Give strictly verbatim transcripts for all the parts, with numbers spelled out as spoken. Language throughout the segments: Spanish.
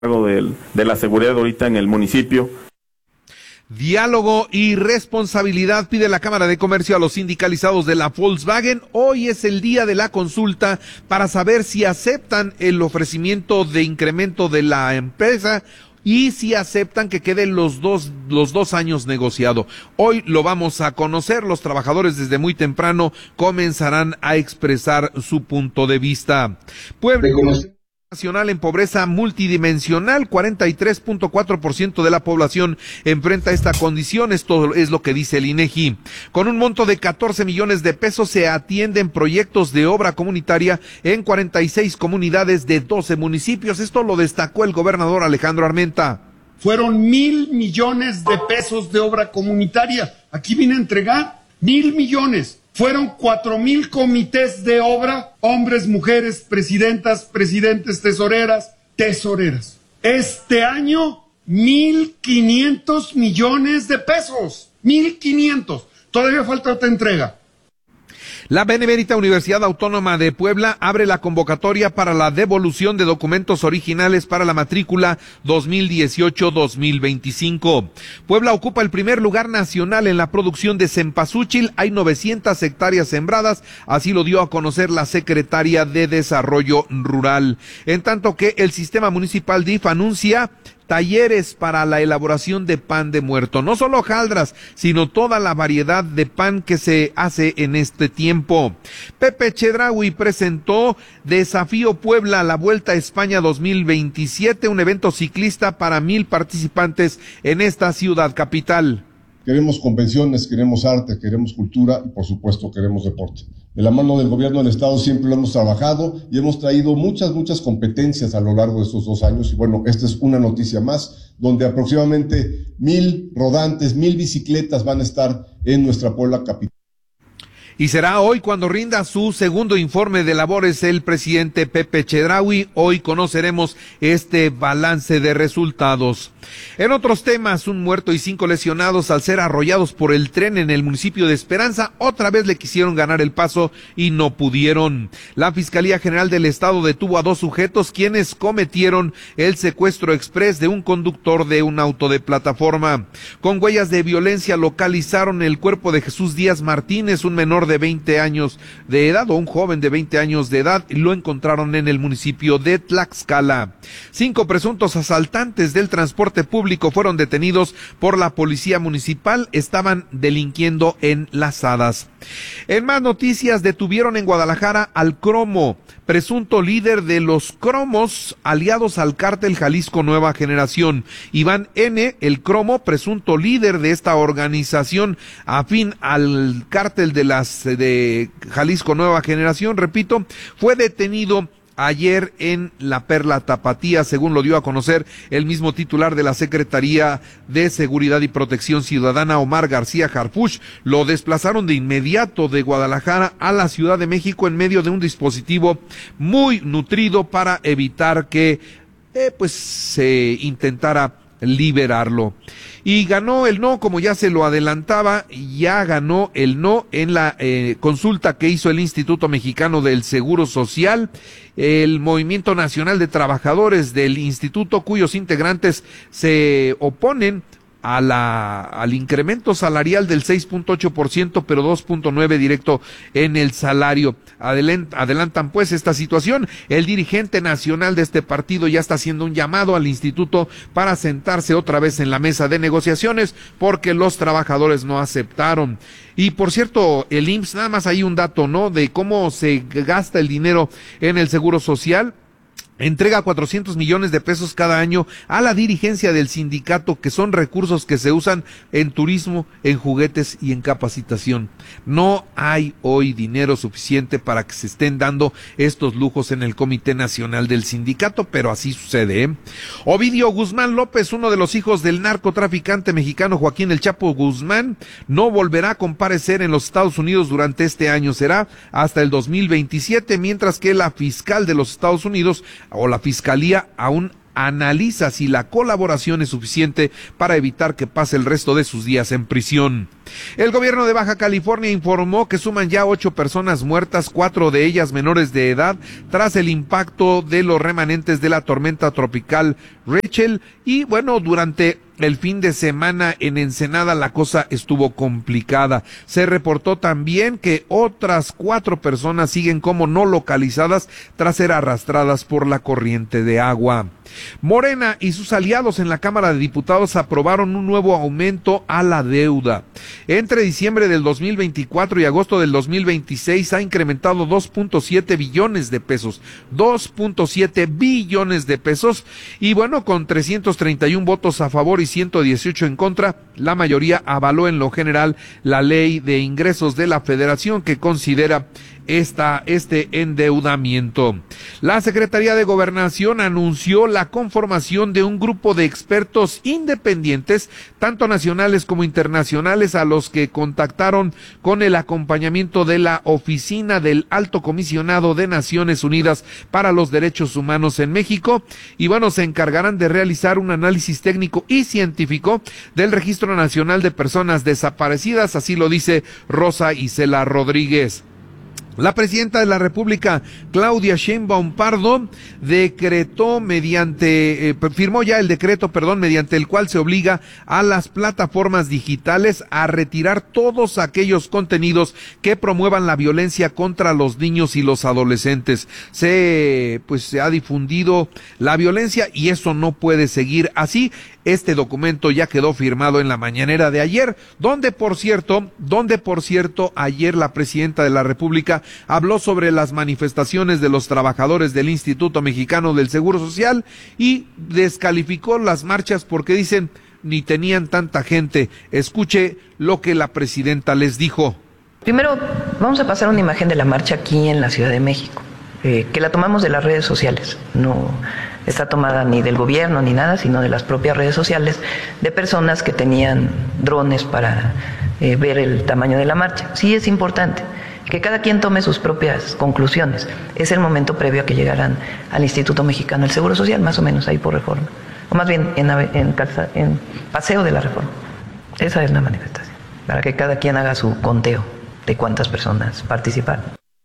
de, de la seguridad ahorita en el municipio. Diálogo y responsabilidad pide la Cámara de Comercio a los sindicalizados de la Volkswagen. Hoy es el día de la consulta para saber si aceptan el ofrecimiento de incremento de la empresa y si aceptan que queden los dos, los dos años negociado. Hoy lo vamos a conocer. Los trabajadores desde muy temprano comenzarán a expresar su punto de vista. Puebla nacional en pobreza multidimensional, cuarenta y tres punto cuatro por ciento de la población enfrenta esta condición, esto es lo que dice el INEGI. Con un monto de catorce millones de pesos se atienden proyectos de obra comunitaria en cuarenta y seis comunidades de doce municipios, esto lo destacó el gobernador Alejandro Armenta. Fueron mil millones de pesos de obra comunitaria, aquí vine a entregar mil millones. Fueron cuatro mil comités de obra, hombres, mujeres, presidentas, presidentes, tesoreras, tesoreras. Este año, mil quinientos millones de pesos. Mil quinientos. Todavía falta otra entrega. La Benemérita Universidad Autónoma de Puebla abre la convocatoria para la devolución de documentos originales para la matrícula dos mil dieciocho dos mil veinticinco. Puebla ocupa el primer lugar nacional en la producción de cempasúchil, hay novecientas hectáreas sembradas, así lo dio a conocer la secretaria de Desarrollo Rural. En tanto que el sistema municipal D I F anuncia talleres para la elaboración de pan de muerto, no solo hojaldras, sino toda la variedad de pan que se hace en este tiempo. Pepe Chedraui presentó Desafío Puebla, la Vuelta a España dos mil veintisiete, un evento ciclista para mil participantes en esta ciudad capital. Queremos convenciones, queremos arte, queremos cultura y por supuesto queremos deporte. De la mano del gobierno del estado siempre lo hemos trabajado y hemos traído muchas, muchas competencias a lo largo de estos dos años y bueno, esta es una noticia más, donde aproximadamente mil rodantes, mil bicicletas van a estar en nuestra Puebla capital. Y será hoy cuando rinda su segundo informe de labores el presidente Pepe Chedraui. Hoy conoceremos este balance de resultados. En otros temas, un muerto y cinco lesionados al ser arrollados por el tren en el municipio de Esperanza. Otra vez le quisieron ganar el paso y no pudieron. La Fiscalía General del Estado detuvo a dos sujetos quienes cometieron el secuestro exprés de un conductor de un auto de plataforma. Con huellas de violencia localizaron el cuerpo de Jesús Díaz Martínez, un menor de veinte años de edad o un joven de veinte años de edad, y lo encontraron en el municipio de Tlaxcala. Cinco presuntos asaltantes del transporte público fueron detenidos por la policía municipal, estaban delinquiendo en Las Hadas. En más noticias, detuvieron en Guadalajara al Cromo, presunto líder de los Cromos aliados al cártel Jalisco Nueva Generación. Iván N., el Cromo, presunto líder de esta organización afín al cártel de las de Jalisco Nueva Generación, repito, fue detenido ayer en la Perla Tapatía, según lo dio a conocer el mismo titular de la Secretaría de Seguridad y Protección Ciudadana, Omar García Harfuch. Lo desplazaron de inmediato de Guadalajara a la Ciudad de México en medio de un dispositivo muy nutrido para evitar que eh, pues se intentara liberarlo. Y ganó el no, como ya se lo adelantaba, ya ganó el no en la eh, consulta que hizo el Instituto Mexicano del Seguro Social, el Movimiento Nacional de Trabajadores del Instituto, cuyos integrantes se oponen a la al incremento salarial del seis punto ocho por ciento, pero dos punto nueve por ciento directo en el salario. Adelant, adelantan pues esta situación. El dirigente nacional de este partido ya está haciendo un llamado al instituto para sentarse otra vez en la mesa de negociaciones porque los trabajadores no aceptaron. Y por cierto, el I M S S, nada más hay un dato, ¿no?, de cómo se gasta el dinero en el Seguro Social. Entrega cuatrocientos millones de pesos cada año a la dirigencia del sindicato, que son recursos que se usan en turismo, en juguetes y en capacitación. No hay hoy dinero suficiente para que se estén dando estos lujos en el Comité Nacional del Sindicato, pero así sucede, ¿eh? Ovidio Guzmán López, uno de los hijos del narcotraficante mexicano Joaquín El Chapo Guzmán, no volverá a comparecer en los Estados Unidos durante este año. Será hasta el dos mil veintisiete, mientras que la fiscal de los Estados Unidos o la Fiscalía aún analiza si la colaboración es suficiente para evitar que pase el resto de sus días en prisión. El gobierno de Baja California informó que suman ya ocho personas muertas, cuatro de ellas menores de edad, tras el impacto de los remanentes de la tormenta tropical Rachel. Y bueno, durante el fin de semana en Ensenada la cosa estuvo complicada. Se reportó también que otras cuatro personas siguen como no localizadas tras ser arrastradas por la corriente de agua. Morena y sus aliados en la Cámara de Diputados aprobaron un nuevo aumento a la deuda. Entre diciembre del dos mil veinticuatro y agosto del dos mil veintiséis ha incrementado dos punto siete billones de pesos, dos punto siete billones de pesos, y bueno, con trescientos treinta y uno votos a favor y ciento dieciocho en contra, la mayoría avaló en lo general la ley de ingresos de la Federación, que considera esta, este endeudamiento. La Secretaría de Gobernación anunció la conformación de un grupo de expertos independientes, tanto nacionales como internacionales, a los que contactaron con el acompañamiento de la Oficina del Alto Comisionado de Naciones Unidas para los Derechos Humanos en México, y bueno, se encargarán de realizar un análisis técnico y científico del Registro Nacional de Personas Desaparecidas, así lo dice Rosa Isela Rodríguez. La presidenta de la República, Claudia Sheinbaum Pardo, decretó mediante, eh, firmó ya el decreto, perdón, mediante el cual se obliga a las plataformas digitales a retirar todos aquellos contenidos que promuevan la violencia contra los niños y los adolescentes. Se, pues, se ha difundido la violencia y eso no puede seguir así. Este documento ya quedó firmado en la mañanera de ayer, donde por cierto, donde por cierto ayer la presidenta de la República habló sobre las manifestaciones de los trabajadores del Instituto Mexicano del Seguro Social y descalificó las marchas porque dicen ni tenían tanta gente. Escuche lo que la presidenta les dijo. Primero, vamos a pasar una imagen de la marcha aquí en la Ciudad de México, eh, que la tomamos de las redes sociales, no está tomada ni del gobierno ni nada, sino de las propias redes sociales, de personas que tenían drones para eh, ver el tamaño de la marcha. Sí es importante que cada quien tome sus propias conclusiones. Es el momento previo a que llegaran al Instituto Mexicano del Seguro Social, más o menos ahí por Reforma, o más bien en, en, en Paseo de la Reforma. Esa es la manifestación, para que cada quien haga su conteo de cuántas personas participaron.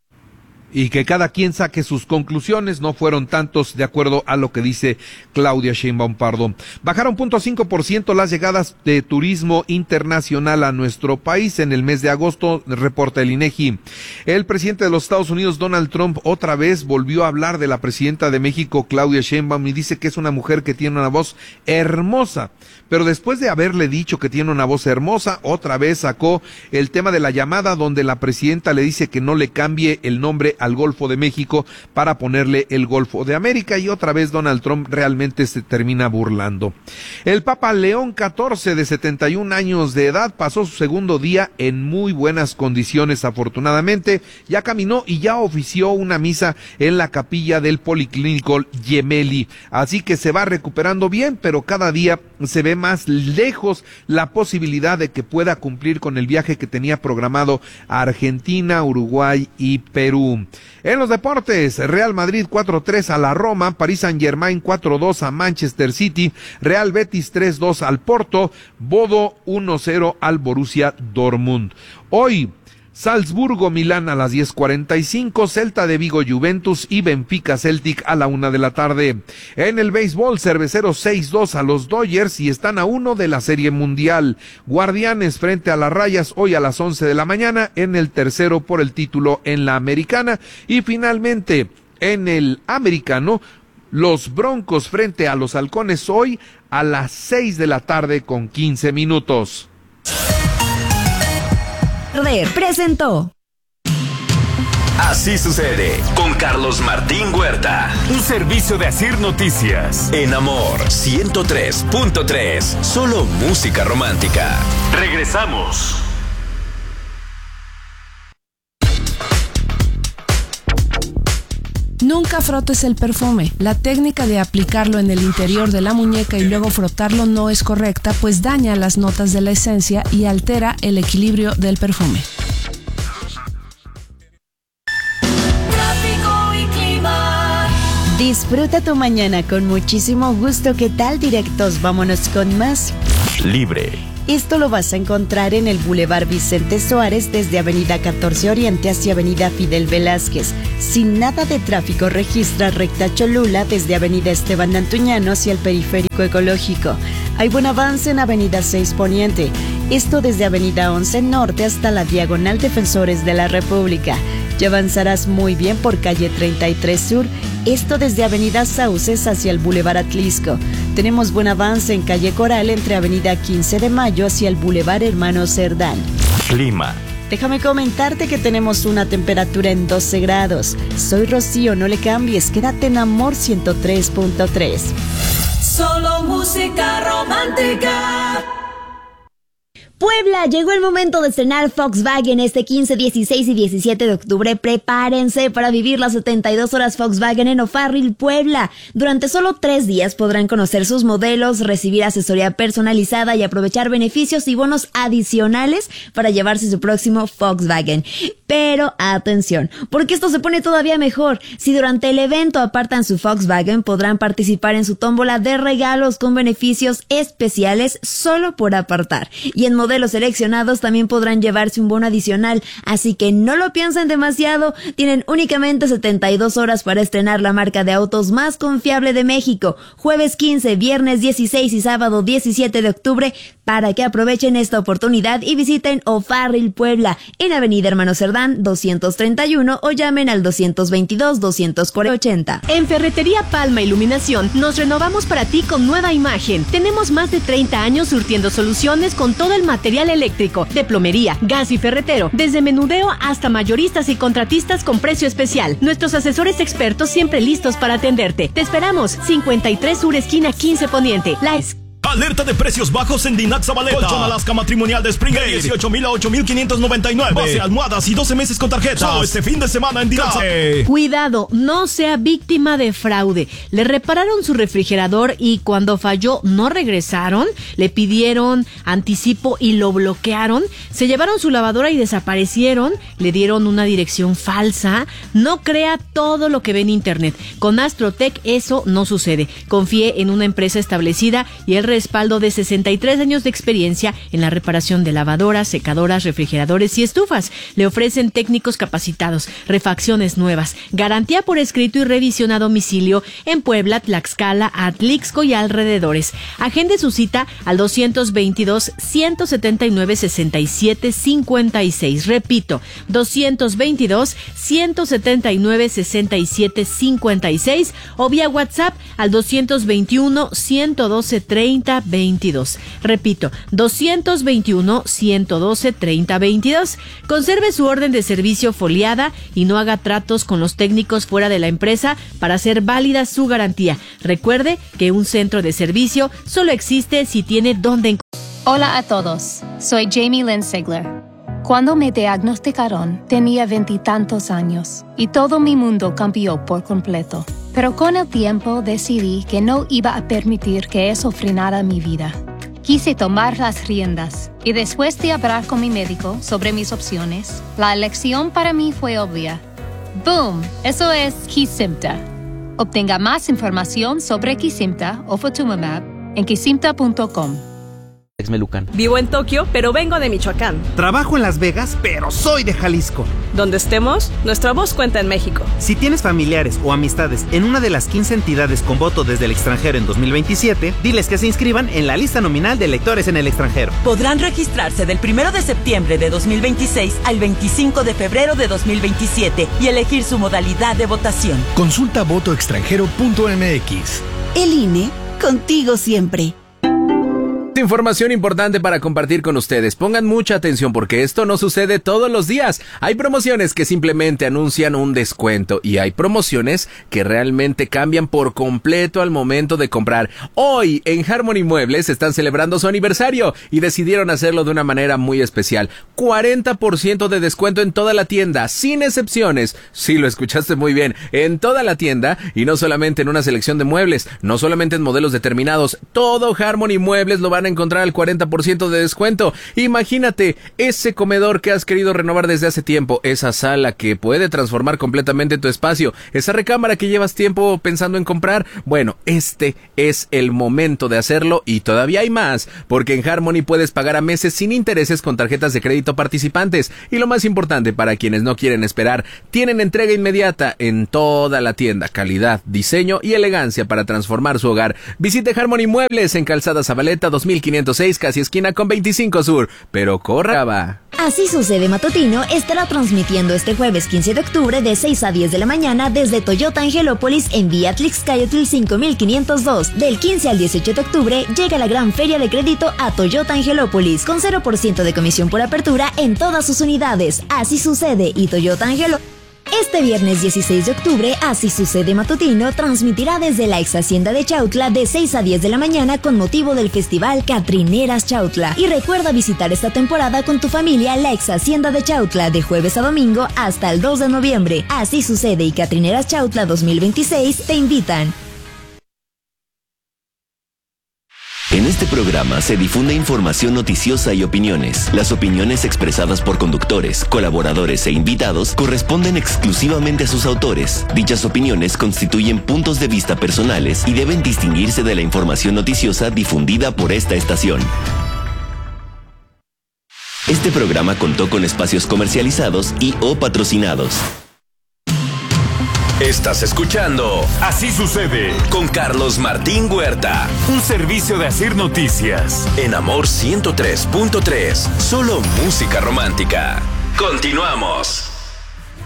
Y que cada quien saque sus conclusiones, no fueron tantos, de acuerdo a lo que dice Claudia Sheinbaum Pardo. Bajaron cero punto cinco por ciento las llegadas de turismo internacional a nuestro país en el mes de agosto, reporta el INEGI. El presidente de los Estados Unidos, Donald Trump, otra vez volvió a hablar de la presidenta de México, Claudia Sheinbaum, y dice que es una mujer que tiene una voz hermosa. Pero después de haberle dicho que tiene una voz hermosa, otra vez sacó el tema de la llamada donde la presidenta le dice que no le cambie el nombre al Golfo de México para ponerle el Golfo de América, y otra vez Donald Trump realmente se termina burlando. El Papa León catorce, de setenta y un años de edad, pasó su segundo día en muy buenas condiciones, afortunadamente. Ya caminó y ya ofició una misa en la capilla del Policlínico Gemelli, así que se va recuperando bien, pero cada día se ve más lejos la posibilidad de que pueda cumplir con el viaje que tenía programado a Argentina, Uruguay y Perú. En los deportes, Real Madrid cuatro tres a la Roma, París Saint-Germain cuatro dos a Manchester City, Real Betis tres dos al Porto, Bodo uno cero al Borussia Dortmund. Hoy, Salzburgo Milán a las diez cuarenta y cinco, Celta de Vigo Juventus y Benfica Celtic a la una de la tarde. En el béisbol, Cerveceros seis dos a los Dodgers y están a uno de la Serie Mundial. Guardianes frente a las Rayas hoy a las once de la mañana en el tercero por el título en la Americana. Y finalmente, en el Americano, los Broncos frente a los Halcones hoy a las seis de la tarde con quince minutos. Presentó Así sucede con Carlos Martín Huerta. Un servicio de Asir Noticias. En Amor ciento tres punto tres. Solo música romántica. Regresamos. Nunca frotes el perfume. La técnica de aplicarlo en el interior de la muñeca y luego frotarlo no es correcta, pues daña las notas de la esencia y altera el equilibrio del perfume. Disfruta tu mañana con muchísimo gusto. ¿Qué tal, directos? Vámonos con más. Libre. Esto lo vas a encontrar en el Boulevard Vicente Suárez desde Avenida catorce Oriente hacia Avenida Fidel Velázquez. Sin nada de tráfico, registra recta Cholula desde Avenida Esteban Antuñano hacia el Periférico Ecológico. Hay buen avance en Avenida seis Poniente. Esto desde Avenida once Norte hasta la Diagonal Defensores de la República. Ya avanzarás muy bien por calle treinta y tres Sur. Esto desde Avenida Sauces hacia el Boulevard Atlisco. Tenemos buen avance en calle Coral entre Avenida quince de Mayo hacia el Boulevard Hermano Cerdán. Clima. Déjame comentarte que tenemos una temperatura en doce grados. Soy Rocío, no le cambies, quédate en Amor ciento tres punto tres. Solo música romántica. Puebla, llegó el momento de estrenar Volkswagen este quince, dieciséis y diecisiete de octubre. Prepárense para vivir las setenta y dos horas Volkswagen en O'Farrill, Puebla. Durante solo tres días podrán conocer sus modelos, recibir asesoría personalizada y aprovechar beneficios y bonos adicionales para llevarse su próximo Volkswagen. Pero atención, porque esto se pone todavía mejor. Si durante el evento apartan su Volkswagen, podrán participar en su tómbola de regalos con beneficios especiales solo por apartar. Y en modelos seleccionados también podrán llevarse un bono adicional, así que no lo piensen demasiado. Tienen únicamente setenta y dos horas para estrenar la marca de autos más confiable de México, jueves quince, viernes dieciséis y sábado diecisiete de octubre, para que aprovechen esta oportunidad y visiten O'Farrill, Puebla, en Avenida Hermano Cerdán doscientos treinta y uno o llamen al doscientos veintidós, doscientos ochenta. En Ferretería Palma Iluminación nos renovamos para ti con nueva imagen. Tenemos más de treinta años surtiendo soluciones con todo el material eléctrico, de plomería, gas y ferretero, desde menudeo hasta mayoristas y contratistas con precio especial. Nuestros asesores expertos siempre listos para atenderte. Te esperamos, cincuenta y tres Sur esquina quince Poniente. La es Alerta de precios bajos en Dinac Zabaleta. Colchón Alaska matrimonial de Spring de dieciocho mil a ocho mil quinientos noventa y nueve. Base, almohadas y doce meses con tarjetas. Solo este fin de semana en Dinac. Cuidado, no sea víctima de fraude. Le repararon su refrigerador y cuando falló no regresaron. Le pidieron anticipo y lo bloquearon. Se llevaron su lavadora y desaparecieron. Le dieron una dirección falsa. No crea todo lo que ve en internet. Con Astrotech eso no sucede. Confíe en una empresa establecida y el respaldo de sesenta y tres años de experiencia en la reparación de lavadoras, secadoras, refrigeradores y estufas. Le ofrecen técnicos capacitados, refacciones nuevas, garantía por escrito y revisión a domicilio en Puebla, Tlaxcala, Atlixco y alrededores. Agende su cita al doscientos veintidós, ciento setenta y nueve, sesenta y siete, cincuenta y seis. Repito, doscientos veintidós, ciento setenta y nueve, sesenta y siete, cincuenta y seis o vía WhatsApp al doscientos veintiuno, ciento doce, treinta, veintidós. Repito, doscientos veintiuno, ciento doce, treinta, veintidós. Conserve su orden de servicio foliada y no haga tratos con los técnicos fuera de la empresa para hacer válida su garantía. Recuerde que un centro de servicio solo existe si tiene donde encontrar. Hola a todos, soy Jamie Lynn Sigler. Cuando me diagnosticaron, tenía veintitantos años y todo mi mundo cambió por completo. Pero con el tiempo decidí que no iba a permitir que eso frenara mi vida. Quise tomar las riendas y después de hablar con mi médico sobre mis opciones, la elección para mí fue obvia. ¡Boom! Eso es Kesimpta. Obtenga más información sobre Kesimpta o Ofatumumab en kesimpta punto com. Melucan. Vivo en Tokio, pero vengo de Michoacán. Trabajo en Las Vegas, pero soy de Jalisco. Donde estemos, nuestra voz cuenta en México. Si tienes familiares o amistades en una de las quince entidades con voto desde el extranjero en dos mil veintisiete, diles que se inscriban en la lista nominal de electores en el extranjero. Podrán registrarse del primero de septiembre de dos mil veintiséis al veinticinco de febrero de dos mil veintisiete y elegir su modalidad de votación. Consulta voto extranjero punto m x. El I N E, contigo siempre. Información importante para compartir con ustedes. Pongan mucha atención porque esto no sucede todos los días. Hay promociones que simplemente anuncian un descuento y hay promociones que realmente cambian por completo al momento de comprar. Hoy en Harmony Muebles están celebrando su aniversario y decidieron hacerlo de una manera muy especial. cuarenta por ciento de descuento en toda la tienda, sin excepciones. Sí, lo escuchaste muy bien. En toda la tienda y no solamente en una selección de muebles, no solamente en modelos determinados. Todo Harmony Muebles lo van a a encontrar al cuarenta por ciento de descuento. Imagínate ese comedor que has querido renovar desde hace tiempo, esa sala que puede transformar completamente tu espacio, esa recámara que llevas tiempo pensando en comprar. Bueno, este es el momento de hacerlo y todavía hay más, porque en Harmony puedes pagar a meses sin intereses con tarjetas de crédito participantes. Y lo más importante, para quienes no quieren esperar, tienen entrega inmediata en toda la tienda. Calidad, diseño y elegancia para transformar su hogar. Visite Harmony Muebles en Calzada Zabaleta dos mil quinientos seis, casi esquina con veinticinco Sur. Pero corra, va. Así Sucede Matutino estará transmitiendo este jueves quince de octubre de seis a diez de la mañana desde Toyota Angelópolis en Vía Tlixcayotl cinco mil quinientos dos. Del quince al dieciocho de octubre llega la gran feria de crédito a Toyota Angelópolis con cero por ciento de comisión por apertura en todas sus unidades. Así Sucede y Toyota Angelópolis. Este viernes dieciséis de octubre, Así Sucede Matutino transmitirá desde la ex hacienda de Chautla de seis a diez de la mañana con motivo del festival Catrineras Chautla. Y recuerda visitar esta temporada con tu familia la ex hacienda de Chautla de jueves a domingo hasta el dos de noviembre. Así Sucede y Catrineras Chautla dos mil veintiséis te invitan. En este programa se difunde información noticiosa y opiniones. Las opiniones expresadas por conductores, colaboradores e invitados corresponden exclusivamente a sus autores. Dichas opiniones constituyen puntos de vista personales y deben distinguirse de la información noticiosa difundida por esta estación. Este programa contó con espacios comercializados y o patrocinados. Estás escuchando Así Sucede con Carlos Martín Huerta. Un servicio de Asir Noticias. En Amor ciento tres punto tres. Solo música romántica. Continuamos.